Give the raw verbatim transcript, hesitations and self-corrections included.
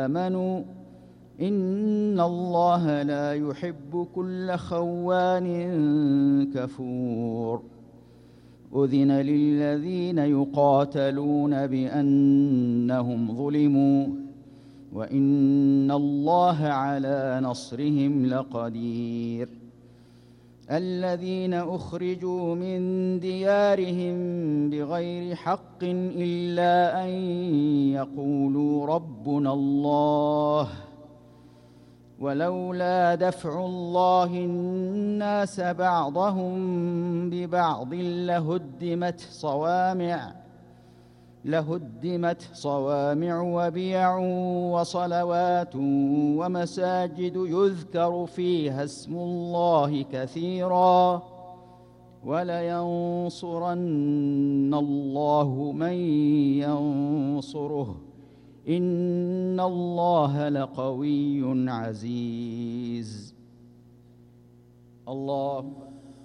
آمنوا إن الله لا يحب كل خوان كفور. أذن للذين يقاتلون بأنهم ظلموا وإن الله على نصرهم لقدير. الذين أخرجوا من ديارهم بغير حق إلا أن يقولوا ربنا الله ولولا دفع الله الناس بعضهم ببعض لهدمت صوامع لهدمت صوامع وبيع وصلوات ومساجد يذكر فيها اسم الله كثيرا ولينصرن الله من ينصره إن الله لقوي عزيز. الله